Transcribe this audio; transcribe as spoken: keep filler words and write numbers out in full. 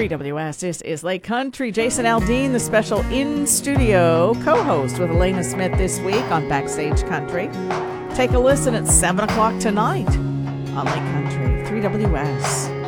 three W S, this is Lake Country. Jason Aldean, the special in-studio co-host with Elena Smith this week on Backstage Country. Take a listen at seven o'clock tonight on Lake Country, three W S.